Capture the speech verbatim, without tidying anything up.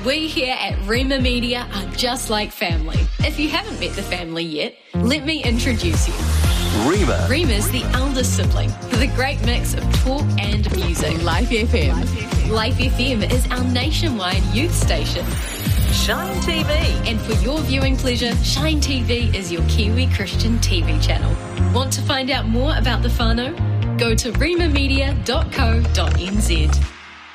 We here at Rema Media are just like family. If you haven't met the family yet, let me introduce you. Rema. Rema's the eldest sibling, the great mix of talk and music. Life F M. Life F M is our nationwide youth station. Shine T V. And for your viewing pleasure, Shine T V is your Kiwi Christian T V channel. Want to find out more about the whānau? Go to rema media dot co dot n z.